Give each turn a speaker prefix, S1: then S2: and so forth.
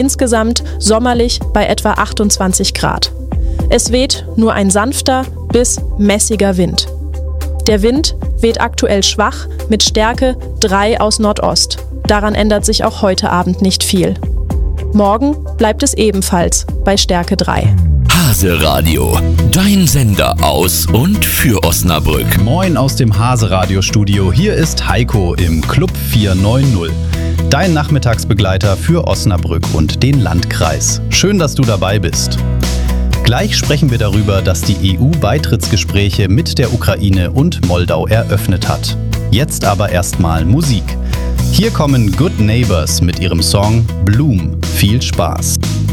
S1: insgesamt sommerlich bei etwa 28 Grad. Es weht nur ein sanfter bis mäßiger Wind. Der Wind weht aktuell schwach mit Stärke 3 aus Nordost. Daran ändert sich auch heute Abend nicht viel. Morgen bleibt es ebenfalls bei Stärke 3.
S2: Hase-Radio, dein Sender aus und für Osnabrück.
S3: Moin aus dem Hase-Radio-Studio. Hier ist Heiko im Club 490. Dein Nachmittagsbegleiter für Osnabrück und den Landkreis. Schön, dass du dabei bist. Gleich sprechen wir darüber, dass die EU Beitrittsgespräche mit der Ukraine und Moldau eröffnet hat. Jetzt aber erstmal Musik. Hier kommen Good Neighbors mit ihrem Song Bloom. Viel Spaß.